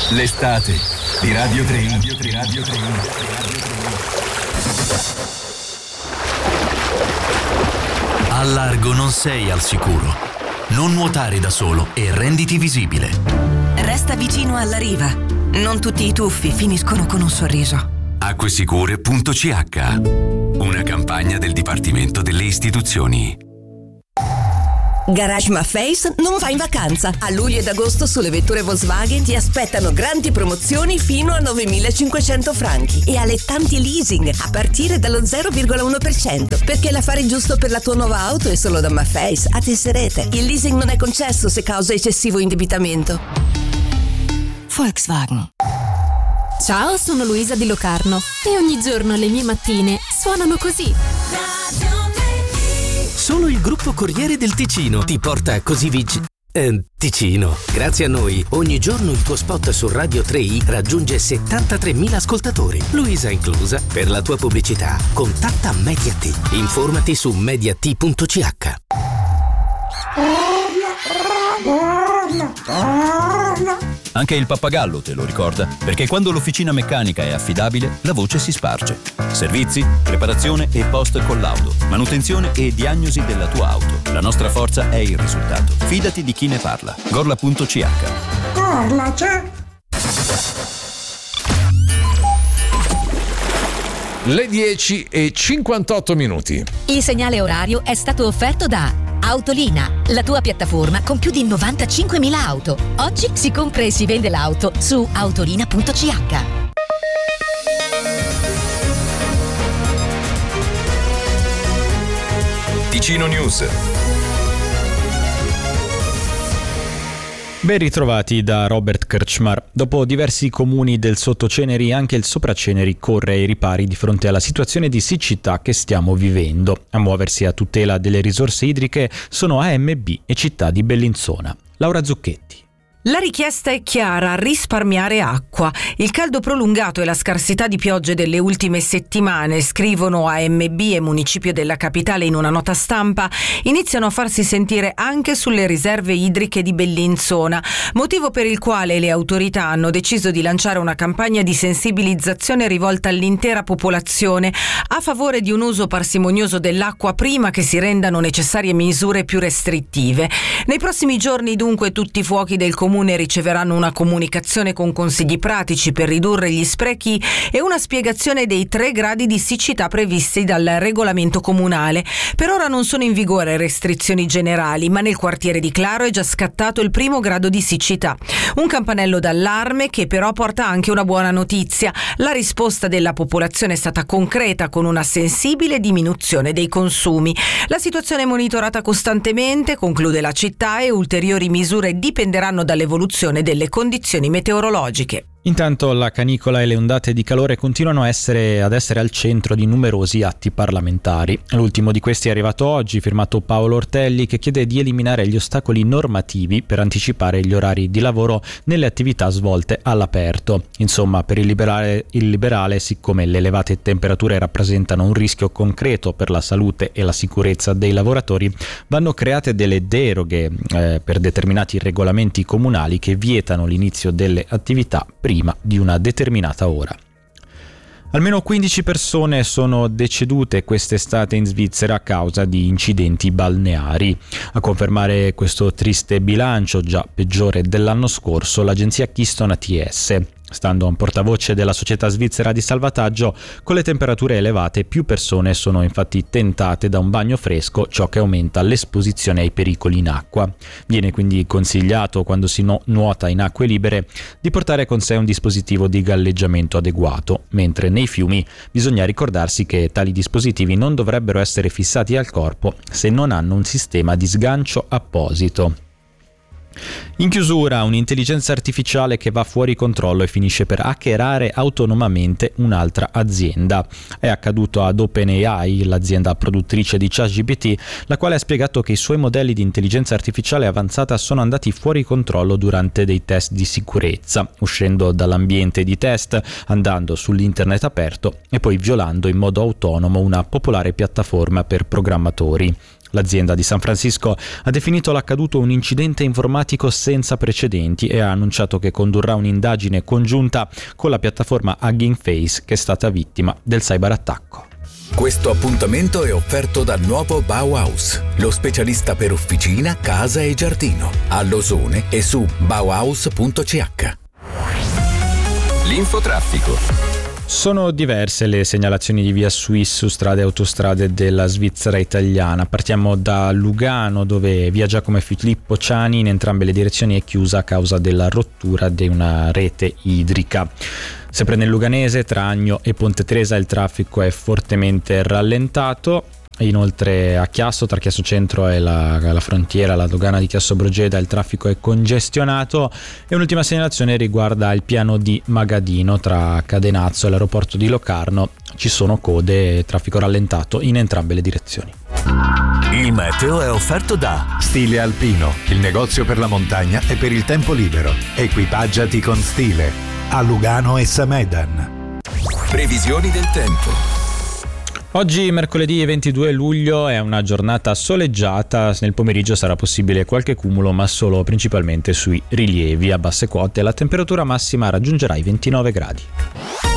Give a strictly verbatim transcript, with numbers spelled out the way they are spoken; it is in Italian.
L'estate di Radio tre. Radio tre. Radio tre. Al largo non sei al sicuro. Non nuotare da solo e renditi visibile. Resta vicino alla riva. Non tutti i tuffi finiscono con un sorriso. Acquesicure punto c h. Una campagna del Dipartimento delle Istituzioni. Garage Maffei non va in vacanza. A luglio ed agosto sulle vetture Volkswagen ti aspettano grandi promozioni fino a novemilacinquecento franchi e allettanti leasing a partire dallo zero virgola uno per cento. Perché l'affare giusto per la tua nuova auto è solo da Maffei a Tesserete. Il leasing non è concesso se causa eccessivo indebitamento. Volkswagen. Ciao, sono Luisa di Locarno e ogni giorno le mie mattine suonano così. Solo il gruppo Corriere del Ticino ti porta così vicino. Eh, Ticino. Grazie a noi, ogni giorno il tuo spot su Radio tre i raggiunge settantatremila ascoltatori. Luisa inclusa. Per la tua pubblicità, contatta Mediat. Informati su mediat punto c h. Anche il pappagallo te lo ricorda, perché quando l'officina meccanica è affidabile, la voce si sparge. Servizi, preparazione e post collaudo, manutenzione e diagnosi della tua auto. La nostra forza è il risultato. Fidati di chi ne parla. Gorla punto c h. Gorla c'è. Le dieci e cinquantotto minuti. Il segnale orario è stato offerto da Autolina, la tua piattaforma con più di novantacinquemila auto. Oggi si compra e si vende l'auto su autolina punto c h. Ticino News. Ben ritrovati da Robert Kerchmar. Dopo diversi comuni del Sottoceneri, anche il Sopraceneri corre ai ripari di fronte alla situazione di siccità che stiamo vivendo. A muoversi a tutela delle risorse idriche sono A M B e Città di Bellinzona. Laura Zucchetti. La richiesta è chiara: risparmiare acqua. Il caldo prolungato e la scarsità di piogge delle ultime settimane, scrivono A M B e Municipio della Capitale in una nota stampa, iniziano a farsi sentire anche sulle riserve idriche di Bellinzona, motivo per il quale le autorità hanno deciso di lanciare una campagna di sensibilizzazione rivolta all'intera popolazione a favore di un uso parsimonioso dell'acqua prima che si rendano necessarie misure più restrittive. Nei prossimi giorni dunque tutti i fuochi del comune riceveranno una comunicazione con consigli pratici per ridurre gli sprechi e una spiegazione dei tre gradi di siccità previsti dal regolamento comunale. Per ora non sono in vigore restrizioni generali, ma nel quartiere di Claro è già scattato il primo grado di siccità. Un campanello d'allarme che però porta anche una buona notizia. La risposta della popolazione è stata concreta, con una sensibile diminuzione dei consumi. La situazione è monitorata costantemente, conclude la città, e ulteriori misure dipenderanno dalle evoluzione delle condizioni meteorologiche. Intanto la canicola e le ondate di calore continuano a essere, ad essere al centro di numerosi atti parlamentari. L'ultimo di questi è arrivato oggi, firmato Paolo Ortelli, che chiede di eliminare gli ostacoli normativi per anticipare gli orari di lavoro nelle attività svolte all'aperto. Insomma, per il liberale, il liberale, siccome le elevate temperature rappresentano un rischio concreto per la salute e la sicurezza dei lavoratori, vanno create delle deroghe eh, per determinati regolamenti comunali che vietano l'inizio delle attività prima di una determinata ora. Almeno quindici persone sono decedute quest'estate in Svizzera a causa di incidenti balneari. A confermare questo triste bilancio, già peggiore dell'anno scorso, l'agenzia Keystone A T S. Stando a un portavoce della società svizzera di salvataggio, con le temperature elevate più persone sono infatti tentate da un bagno fresco, ciò che aumenta l'esposizione ai pericoli in acqua. Viene quindi consigliato, quando si no- nuota in acque libere, di portare con sé un dispositivo di galleggiamento adeguato, mentre nei fiumi bisogna ricordarsi che tali dispositivi non dovrebbero essere fissati al corpo se non hanno un sistema di sgancio apposito. In chiusura, un'intelligenza artificiale che va fuori controllo e finisce per hackerare autonomamente un'altra azienda. È accaduto ad OpenAI, l'azienda produttrice di ChatGPT, la quale ha spiegato che i suoi modelli di intelligenza artificiale avanzata sono andati fuori controllo durante dei test di sicurezza, uscendo dall'ambiente di test, andando sull'internet aperto e poi violando in modo autonomo una popolare piattaforma per programmatori. L'azienda di San Francisco ha definito l'accaduto un incidente informatico senza precedenti e ha annunciato che condurrà un'indagine congiunta con la piattaforma Hugging Face, che è stata vittima del cyberattacco. Questo appuntamento è offerto dal nuovo Bauhaus, lo specialista per officina, casa e giardino, a Losone e su bauhaus punto c h. L'infotraffico. Sono diverse le segnalazioni di via Suisse su strade e autostrade della Svizzera italiana. Partiamo da Lugano, dove via Giacomo e Filippo Ciani in entrambe le direzioni è chiusa a causa della rottura di una rete idrica. Sempre nel Luganese, tra Agno e Ponte Tresa, il traffico è fortemente rallentato. Inoltre a Chiasso, tra Chiasso Centro e la, la frontiera, la dogana di Chiasso Brogeda, il traffico è congestionato. E un'ultima segnalazione riguarda il piano di Magadino, tra Cadenazzo e l'aeroporto di Locarno. Ci sono code e traffico rallentato in entrambe le direzioni. Il meteo è offerto da Stile Alpino, il negozio per la montagna e per il tempo libero. Equipaggiati con stile a Lugano e Samedan. Previsioni del tempo. Oggi mercoledì ventidue luglio è una giornata soleggiata, nel pomeriggio sarà possibile qualche cumulo ma solo principalmente sui rilievi. A basse quote la temperatura massima raggiungerà i ventinove gradi.